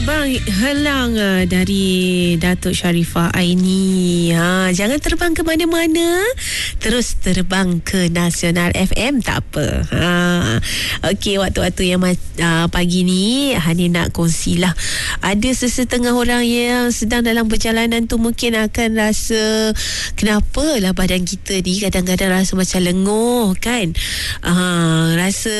terbang helang dari Datuk Sharifah Aini. Jangan terbang ke mana-mana, terus terbang ke Nasional FM, tak apa. Okey, waktu-waktu yang pagi ni Hani nak kongsilah. Ada sesetengah orang yang sedang dalam perjalanan tu mungkin akan rasa kenapa lah badan kita ni kadang-kadang rasa macam lenguh kan. Rasa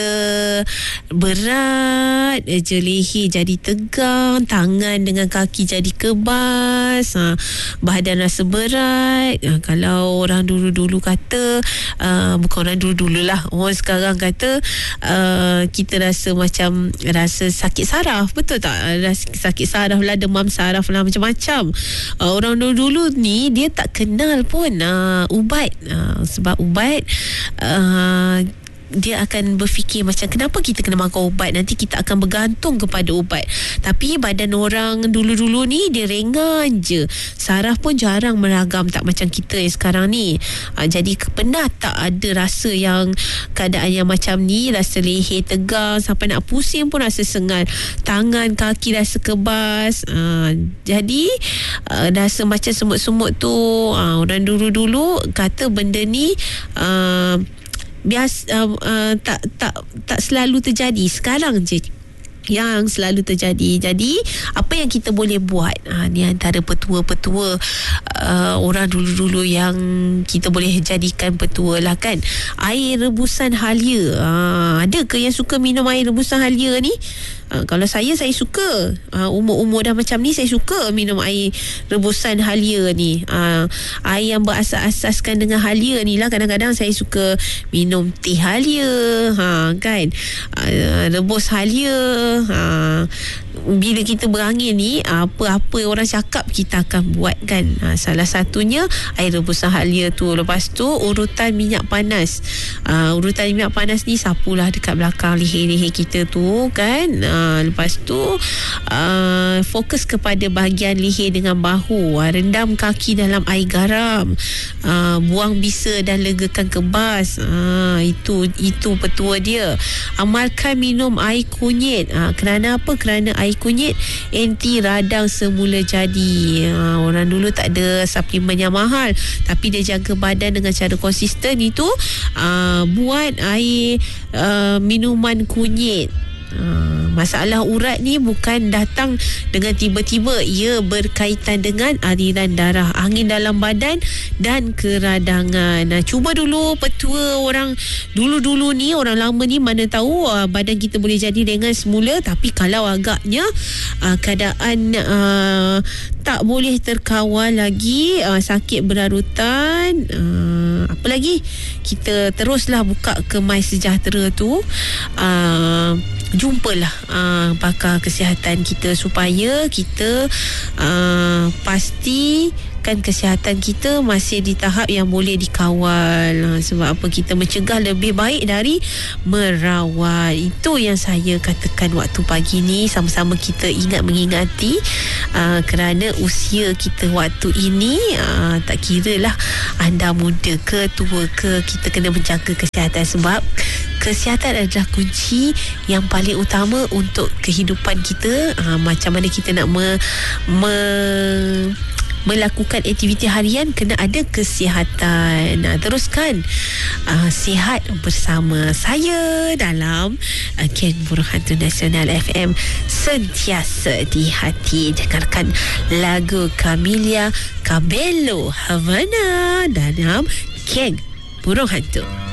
berat je, leher jadi tegang, tangan dengan kaki jadi kebas, badan rasa berat. Kalau orang dulu-dulu kata, bukan orang dulu-dulu lah, orang sekarang kata kita rasa macam rasa sakit saraf, betul tak? Rasa sakit saraf lah, demam saraf lah, macam-macam. Orang dulu-dulu ni dia tak kenal pun ubat, sebab ubat dia akan berfikir macam kenapa kita kena makan ubat, nanti kita akan bergantung kepada ubat. Tapi badan orang dulu-dulu ni dia ringan je, saraf pun jarang meragam, tak macam kita yang sekarang ni. Jadi pernah tak ada rasa yang keadaan yang macam ni, rasa leher tegang sampai nak pusing pun rasa sengal, tangan kaki rasa kebas, jadi rasa macam semut-semut tu. Orang dulu-dulu kata benda ni biasa, tak selalu terjadi, sekarang je yang selalu terjadi. Jadi apa yang kita boleh buat, ni antara petua-petua orang dulu-dulu yang kita boleh jadikan petua lah kan. Air rebusan halia, ada ke yang suka minum air rebusan halia ni? Kalau saya suka. Umur-umur dah macam ni, saya suka minum air rebusan halia ni. Air yang berasas-asaskan dengan halia ni lah. Kadang-kadang saya suka minum teh halia, kan. Rebus halia. Bila kita berangin ni, apa-apa orang cakap kita akan buat kan. Salah satunya air rebusan halia tu. Lepas tu urutan minyak panas. Urutan minyak panas ni sapulah dekat belakang leher-leher kita tu kan. Lepas tu fokus kepada bahagian leher dengan bahu. Rendam kaki dalam air garam, buang bisa dan legakan kebas. Itu petua dia. Amalkan minum air kunyit. Kerana apa? Kerana air kunyit anti radang semula jadi. Orang dulu tak ada suplemen yang mahal, tapi dia jaga badan dengan cara konsisten. Itu buat air minuman kunyit. Masalah urat ni bukan datang dengan tiba-tiba, ia berkaitan dengan aliran darah, angin dalam badan dan keradangan. Cuba dulu petua orang dulu-dulu ni, orang lama ni, mana tahu badan kita boleh jadi ringan semula. Tapi kalau agaknya keadaan tak boleh terkawal lagi, sakit berarutan, apa lagi, kita teruslah buka Kemai Sejahtera tu. Jumpalah pakar kesihatan kita supaya kita pastikan kesihatan kita masih di tahap yang boleh dikawal. Sebab apa? Kita mencegah lebih baik dari merawat. Itu yang saya katakan waktu pagi ni. Sama-sama kita mengingati kerana usia kita waktu ini, tak kira lah anda muda ke tua ke, kita kena menjaga kesihatan. Sebab kesihatan adalah kunci yang paling utama untuk kehidupan kita. Macam mana kita nak melakukan aktiviti harian, kena ada kesihatan. Teruskan sihat bersama saya dalam Ken Burhanto Nasional FM, sentiasa di hati. Dengarkan lagu Camila Cabello Havana dalam Ken Burhanto.